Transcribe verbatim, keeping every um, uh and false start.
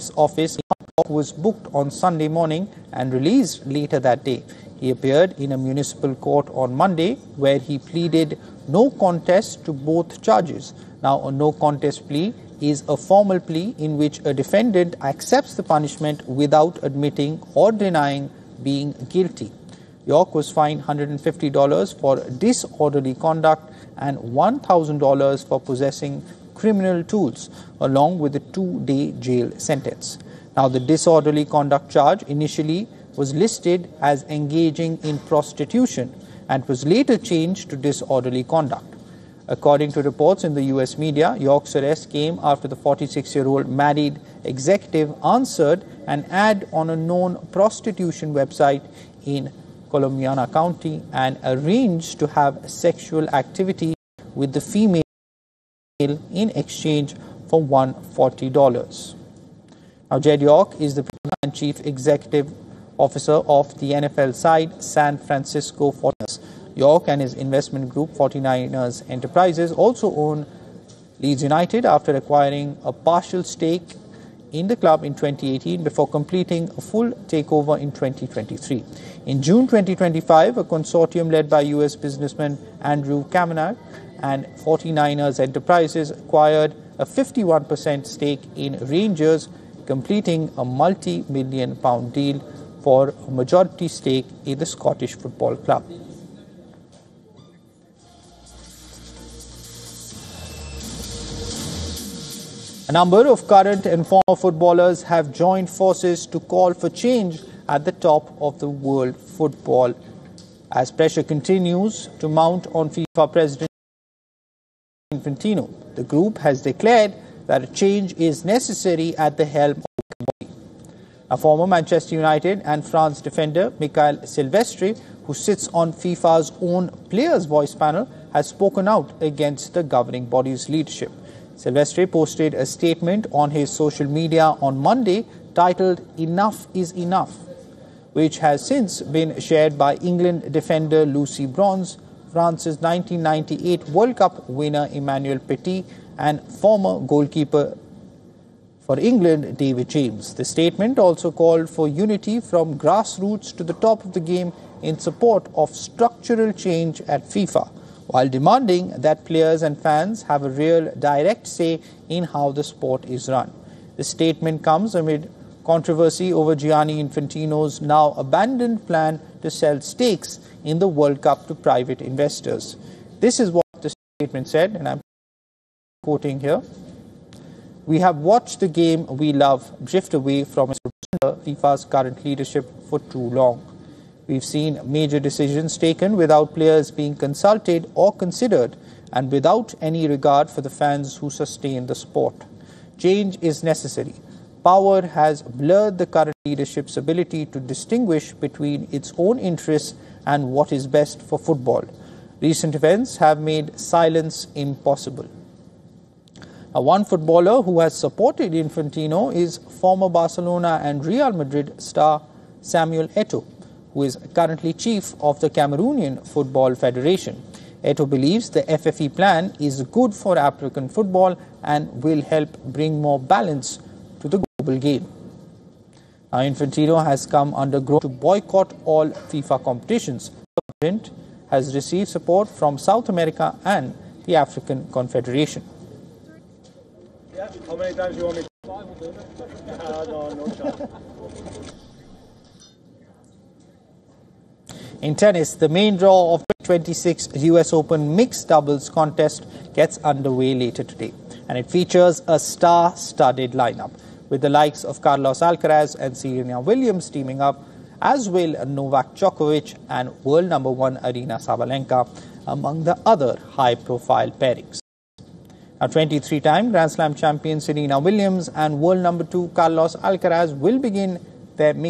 box office, was booked on Sunday morning and released later that day. He appeared in a municipal court on Monday where he pleaded no contest to both charges. Now, a no contest plea is a formal plea in which a defendant accepts the punishment without admitting or denying being guilty. York was fined one hundred fifty dollars for disorderly conduct and one thousand dollars for possessing criminal tools, along with a two-day jail sentence. Now, the disorderly conduct charge initially was listed as engaging in prostitution and was later changed to disorderly conduct. According to reports in the U S media, York's arrest came after the forty-six-year-old married executive answered an ad on a known prostitution website in Columbiana County and arranged to have sexual activity with the female in exchange for one hundred forty dollars. Now, Jed York is the president and chief executive officer of the N F L side San Francisco forty-niners. York and his investment group forty-niners Enterprises also own Leeds United after acquiring a partial stake in the club in twenty eighteen before completing a full takeover in twenty twenty-three. In June twenty twenty-five, a consortium led by U S businessman Andrew Kavanagh and forty-niners Enterprises acquired a fifty-one percent stake in Rangers, completing a multi-million pound deal for a majority stake in the Scottish Football Club. A number of current and former footballers have joined forces to call for change at the top of the world football as pressure continues to mount on FIFA President Infantino. The group has declared that a change is necessary at the helm of the body. A former Manchester United and France defender, Michael Silvestri, who sits on FIFA's own Players' Voice panel, has spoken out against the governing body's leadership. Silvestri posted a statement on his social media on Monday titled "Enough is Enough," which has since been shared by England defender Lucy Bronze, France's nineteen ninety-eight World Cup winner Emmanuel Petit, and former goalkeeper for England David James. The statement also called for unity from grassroots to the top of the game in support of structural change at FIFA, while demanding that players and fans have a real direct say in how the sport is run. The statement comes amid controversy over Gianni Infantino's now abandoned plan to sell stakes in the World Cup to private investors. This is what the statement said, and I'm quoting here. "We have watched the game we love drift away from FIFA's current leadership for too long. We've seen major decisions taken without players being consulted or considered and without any regard for the fans who sustain the sport. Change is necessary. Power has blurred the current leadership's ability to distinguish between its own interests and what is best for football. Recent events have made silence impossible." Now, one footballer who has supported Infantino is former Barcelona and Real Madrid star Samuel Eto'o, who is currently chief of the Cameroonian Football Federation. Eto'o believes the F F E plan is good for African football and will help bring more balance to the global game. Now, Infantino has come under growth to boycott all FIFA competitions. The president has received support from South America and the African Confederation. Yeah, how many times do you want me to uh, no, no chance. In tennis, the main draw of the twenty-sixth U S Open mixed doubles contest gets underway later today, and it features a star-studded lineup with the likes of Carlos Alcaraz and Serena Williams teaming up, as will Novak Djokovic and world number one Aryna Sabalenka, among the other high-profile pairings. Now, twenty-three-time Grand Slam champion Serena Williams and world number two Carlos Alcaraz will begin their